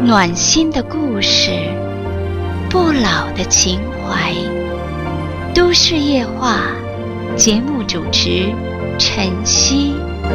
暖心的故事，不老的情怀。都市夜话，节目主持晨曦。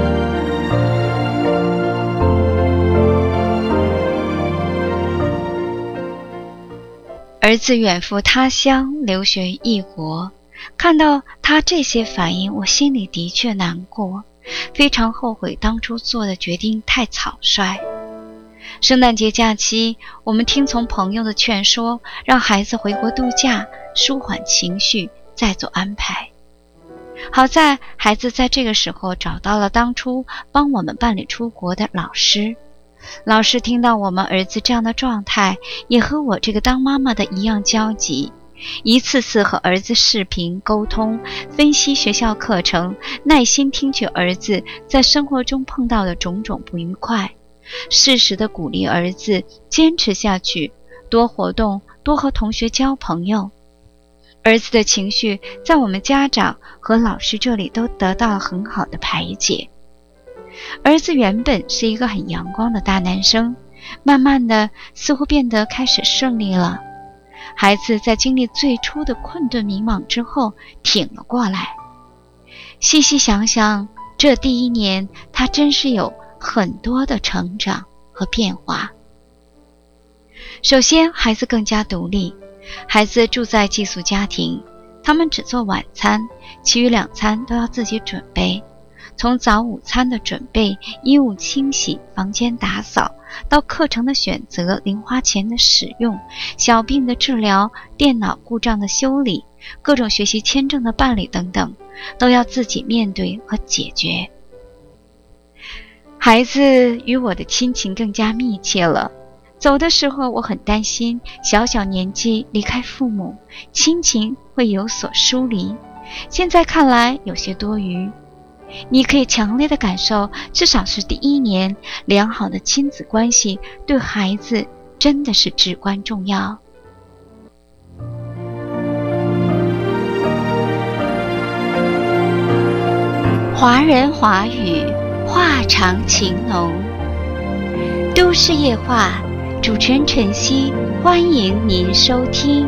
儿子远赴他乡，留学于异国，看到他这些反应，我心里的确难过，非常后悔当初做的决定太草率。圣诞节假期，我们听从朋友的劝说，让孩子回国度假，舒缓情绪，再做安排。好在孩子在这个时候找到了当初帮我们办理出国的老师。老师听到我们儿子这样的状态，也和我这个当妈妈的一样焦急，一次次和儿子视频沟通，分析学校课程，耐心听取儿子在生活中碰到的种种不愉快，适时地鼓励儿子坚持下去，多活动，多和同学交朋友。儿子的情绪在我们家长和老师这里都得到了很好的排解。儿子原本是一个很阳光的大男生，慢慢的似乎变得开始顺利了。孩子在经历最初的困顿迷茫之后挺了过来。细细想想，这第一年他真是有很多的成长和变化。首先，孩子更加独立。孩子住在寄宿家庭，他们只做晚餐，其余2餐都要自己准备。从早午餐的准备、衣物清洗、房间打扫，到课程的选择、零花钱的使用、小病的治疗、电脑故障的修理、各种学习签证的办理等等，都要自己面对和解决。孩子与我的亲情更加密切了。走的时候我很担心，小小年纪离开父母，亲情会有所疏离。现在看来有些多余。你可以强烈的感受，至少是第一年，良好的亲子关系对孩子真的是至关重要。华人华语，话长情浓。都市夜话，主持人晨曦，欢迎您收听。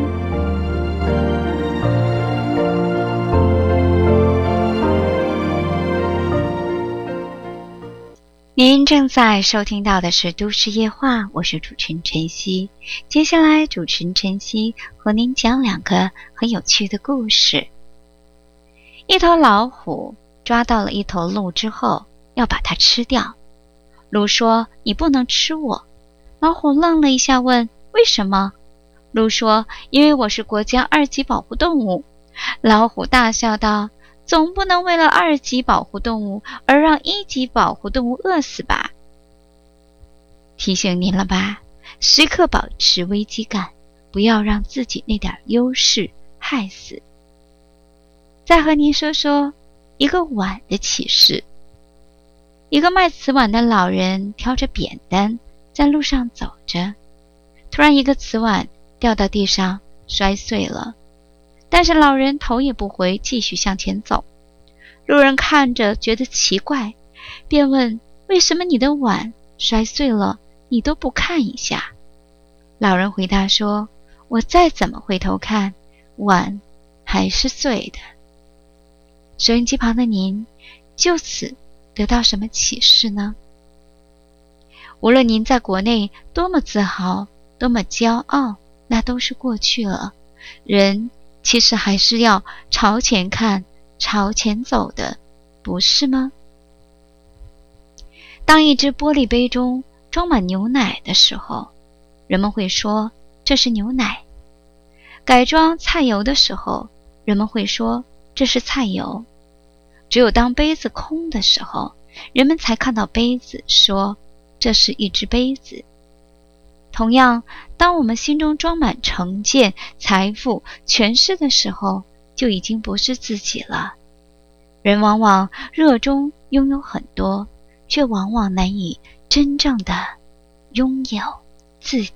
您正在收听到的是都市夜话，我是主持人晨曦。接下来主持人晨曦和您讲2个很有趣的故事。一头老虎抓到了一头鹿之后，要把它吃掉。鹿说：“你不能吃我。”老虎愣了一下，问：“为什么？”鹿说：“因为我是国家2级保护动物。”老虎大笑道：“总不能为了2级保护动物而让1级保护动物饿死吧？”提醒您了吧，时刻保持危机感，不要让自己那点优势害死。再和您说说一个碗的启示。一个卖瓷碗的老人挑着扁担在路上走着，突然一个瓷碗掉到地上摔碎了，但是老人头也不回，继续向前走。路人看着觉得奇怪，便问：“为什么你的碗摔碎了，你都不看一下？”老人回答说：“我再怎么回头看，碗还是碎的。”收音机旁的您，就此得到什么启示呢？无论您在国内多么自豪，多么骄傲，那都是过去了。人其实还是要朝前看，朝前走的，不是吗？当一只玻璃杯中装满牛奶的时候，人们会说这是牛奶；改装菜油的时候，人们会说这是菜油。只有当杯子空的时候，人们才看到杯子，说这是一只杯子。同样，当我们心中装满成见、财富、权势的时候，就已经不是自己了。人往往热衷拥有很多，却往往难以真正的拥有自